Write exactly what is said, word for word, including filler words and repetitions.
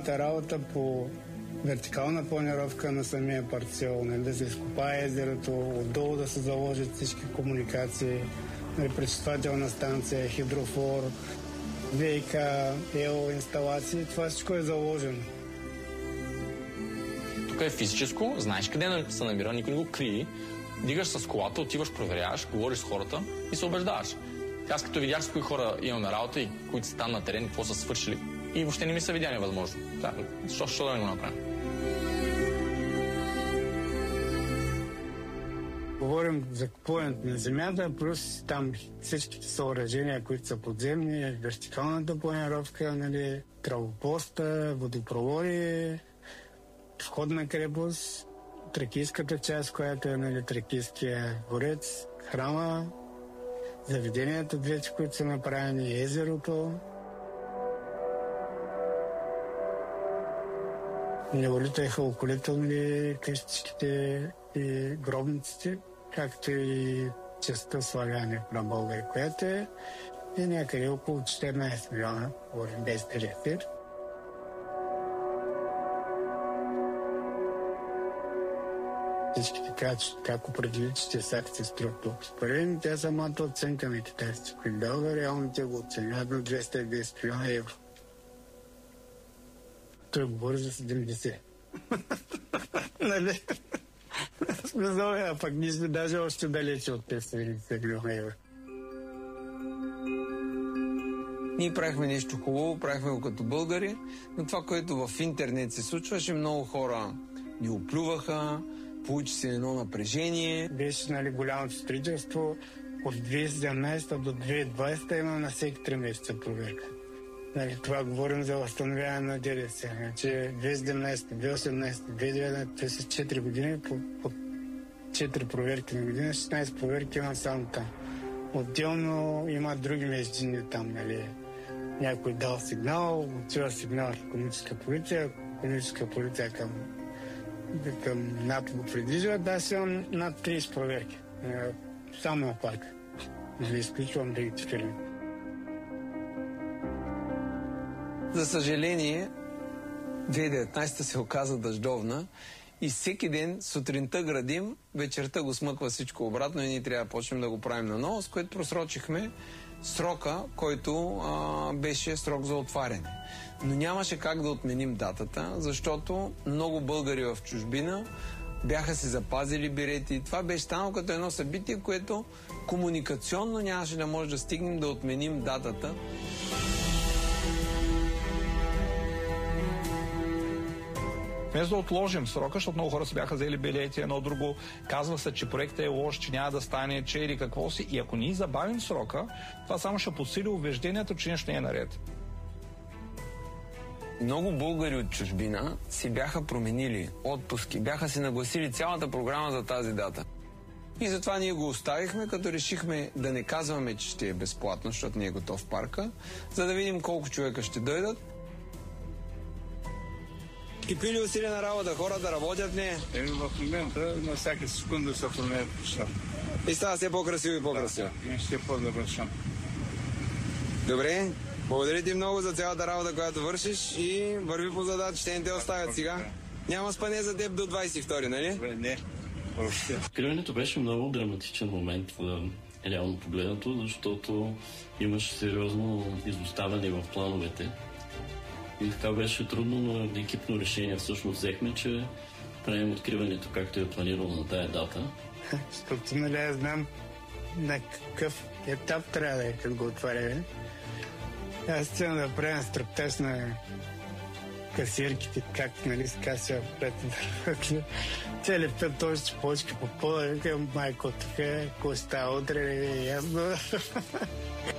цялата работа по вертикална планировка на самия парцел, нали, да се изкопае езерото, отдолу да се заложат всички комуникации, нали, пречиствателна станция, хидрофор, ВИК, ЕО инсталации, това всичко е заложено. Тук е физическо, знаеш къде се намира, никой не го крие. Дигаш с колата, отиваш, проверяваш, говориш с хората и се убеждаваш. Аз като видях с кои хора имаме работа и които са там на терен, какво са свършили, и въобще не ми са видя невъзможно. Да, защо, защо да не го направим? Говорим за купуването на земята, плюс там всичките съоръжения, които са подземни, вертикалната планировка, нали, травопоста, водопроводи, входна крепост, тракийската част, която е, нали, Тракийския дворец, храма, заведенията, двете, които са направени, езерото. Неолита и халколитълни къщичките и гробниците, както и частта слагане на българи, която е, е някъде около четиринайсет милиона, говорим без ДДС. Всички така, как определят, че те са се струват толкова пари, тя самата оценка на китайците, които дълга, реално те го оценят на двеста и десет милиона евро. Той говори за седемдесет. Нали? Смисъл, а пък ние сме даже още далече от тези седемдесет милиона евро. Ние правихме нещо хубаво, правихме го като българи, но това, което в интернет се случваше, много хора ни оплюваха, получи се едно напрежение. Беше, нали, голямото строителство. От две хиляди и седемнайсета до две хиляди и двайсета има на всеки три месеца проверка. Нали, това говорим за възстановяване на ДДС. Значи две хиляди и седемнайсета, две хиляди и осемнайсета, две хиляди и деветнайсета, това са четири години, по, по четири проверки на година, шестнайсет проверки има само там. Отделно има други междинни там, нали. Някой дал сигнал, отива сигнал в икономическа полиция, икономическа полиция към, към НАП го придвижва, да си имам над трийсет проверки. Само на парка. Нали, изключвам другите фирми. За съжаление, две хиляди и деветнайсета се оказа дъждовна и всеки ден сутринта градим, вечерта го смъква всичко обратно и ние трябва да почнем да го правим наново, с което просрочихме срока, който а, беше срок за отваряне. Но нямаше как да отменим датата, защото много българи в чужбина бяха си запазили билети. Това беше станало като едно събитие, което комуникационно нямаше да може да стигнем да отменим датата. Вместо да отложим срока, защото много хора се бяха взели билети, едно друго, казва се, че проектът е лош, че няма да стане, че или какво си. И ако ние забавим срока, това само ще подсили убеждението, че нещо не е наред. Много българи от чужбина си бяха променили отпуски, бяха си нагласили цялата програма за тази дата. И затова ние го оставихме, като решихме да не казваме, че ще е безплатно, защото не е готов парка, за да видим колко човека ще дойдат. Кипи ли усилена работа, хората работят не? Еми в момента на всяка секунда се променят неща. И става все по-красиво и по-красиво. Да, ще е по-завършен. Добре, благодаря ти много за цялата работа, която вършиш и върви по задачите, не те оставят сега. Няма спане за теб до двайсет и втори, нали? Не, въобще. Откриването беше много драматичен момент, реално погледнато, защото имаше сериозно изоставане в плановете. И така беше трудно, но екипно решение всъщност взехме, че правим откриването, както е планирано на тая дата. Защото, нали, аз знам на какъв етап трябва да е, като го отваряме. Аз цена да правя структаж на касиерките, както, нали, с касия пред те лептят точно почки по пола, викам, майко, тук, какво става утре, явно.